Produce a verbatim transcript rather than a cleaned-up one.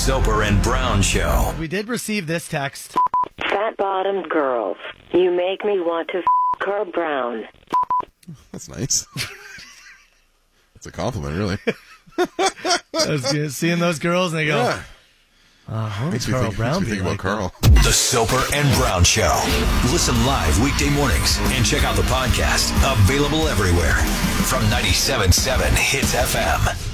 Soper and Brown Show. We did receive this text. Fat-bottomed girls. You make me want to f*** Carl Brown. That's nice. That's a compliment, really. That's good. Seeing those girls and they go, Yeah. uh, what Makes would me Carl think, Brown makes me be think like? about Carl. The Soper and Brown Show. Listen live weekday mornings and check out the podcast. Available everywhere. From ninety-seven point seven Hits F M.